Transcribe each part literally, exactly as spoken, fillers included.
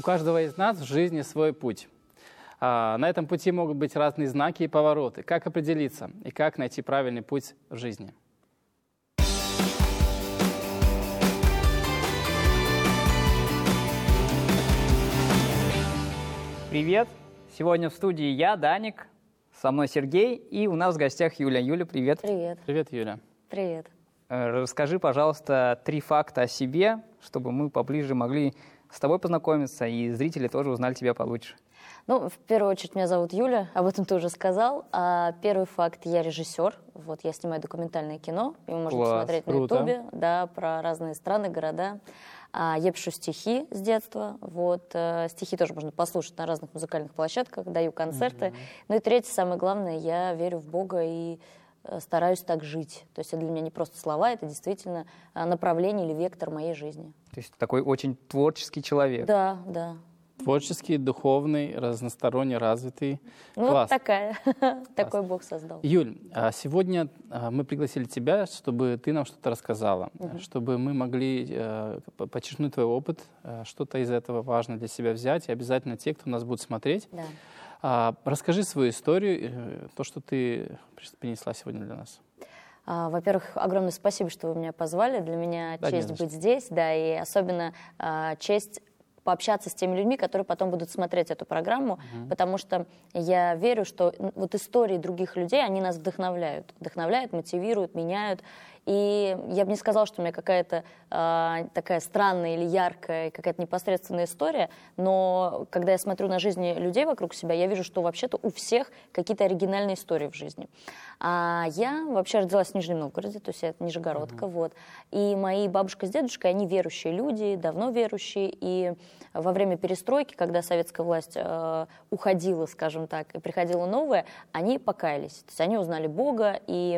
каждого из нас в жизни свой путь. А, на этом пути могут быть разные знаки и повороты. Как определиться и как найти правильный путь в жизни? Привет! Сегодня в студии я, Даник, со мной Сергей, и у нас в гостях Юля. Юля, привет! Привет. Привет, Юля. Привет. Расскажи, пожалуйста, три факта о себе, чтобы мы поближе могли с тобой познакомиться, и зрители тоже узнали тебя получше. Ну, в первую очередь, меня зовут Юля, об этом ты уже сказал. А первый факт, я режиссер. Вот, я снимаю документальное кино, его можно Класс, посмотреть круто. на Ютубе, да, про разные страны, города. А, я пишу стихи с детства, вот, э, стихи тоже можно послушать на разных музыкальных площадках, даю концерты. Mm-hmm. Ну и третье, самое главное, я верю в Бога и э, стараюсь так жить. То есть это для меня не просто слова, это действительно э, направление или вектор моей жизни. То есть такой очень творческий человек. Да, да. Творческий, духовный, разносторонне развитый. Ну, Класс. вот такая. Такой Бог создал. Юль, а сегодня а, мы пригласили тебя, чтобы ты нам что-то рассказала, Мгм. чтобы мы могли э, по- подчеркнуть твой опыт, э, что-то из этого важно для себя взять, и обязательно те, кто нас будет смотреть. Да. А, расскажи свою историю, э, то, что ты принесла сегодня для нас. А, Во-первых, огромное спасибо, что вы меня позвали. Для меня Да, не честь за что. быть здесь, да, и особенно а, честь пообщаться с теми людьми, которые потом будут смотреть эту программу, потому что я верю, что н- вот истории других людей, они нас вдохновляют, вдохновляют, мотивируют, меняют. И я бы не сказала, что у меня какая-то а, такая странная или яркая, какая-то непосредственная история, но когда я смотрю на жизни людей вокруг себя, я вижу, что вообще-то у всех какие-то оригинальные истории в жизни. А я вообще родилась в Нижнем Новгороде, то есть я Нижегородка, вот. И мои бабушка с дедушкой, они верующие люди, давно верующие, и во время перестройки, когда советская власть э, уходила, скажем так, и приходила новая, они покаялись, то есть они узнали Бога и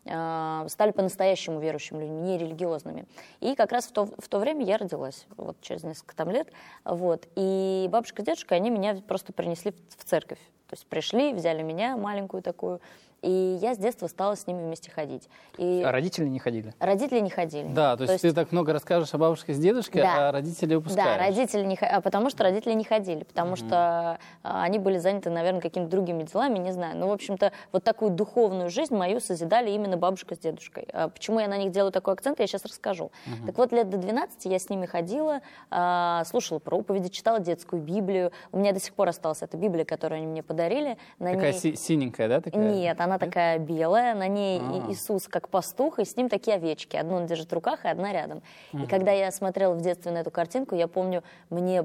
э, стали по-настоящему верующими людьми, не религиозными. И как раз в то, в то время я родилась, вот через несколько там лет, вот. И бабушка с дедушкой, они меня просто принесли в, в церковь, то есть пришли, взяли меня маленькую такую, и я с детства стала с ними вместе ходить. И А родители не ходили? родители не ходили. Да, то есть, ты так много расскажешь о бабушке с дедушкой, Да. а родителей Да, упускаешь. родители не ходили, потому что родители не ходили, потому что а, они были заняты, наверное, какими-то другими делами, не знаю. Ну, в общем-то, вот такую духовную жизнь мою созидали именно бабушка с дедушкой. А почему я на них делаю такой акцент, я сейчас расскажу. Так вот, лет до двенадцати я с ними ходила, а, слушала проповеди, читала детскую Библию. У меня до сих пор осталась эта Библия, которую они мне подарили. На Такая ней... си- синенькая, да? Такая? Нет, она такая белая, на ней А. И- Иисус как пастух, и с ним такие овечки. Одну он держит в руках, и одна рядом. И когда я смотрела в детстве на эту картинку, я помню, мне